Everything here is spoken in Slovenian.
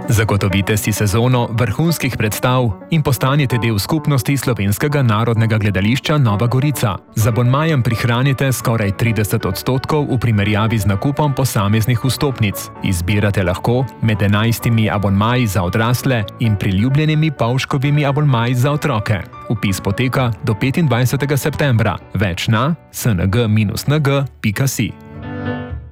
Zagotovite si sezono vrhunskih predstav in postanite del skupnosti Slovenskega narodnega gledališča Nova Gorica. Z abonmajem prihranite skoraj 30% v primerjavi z nakupom posameznih vstopnic. Izbirate lahko med 11 abonmaji za odrasle in priljubljenimi Pavškovimi abonmaji za otroke. Vpis poteka do 25. septembra. Več na sng-ng.si.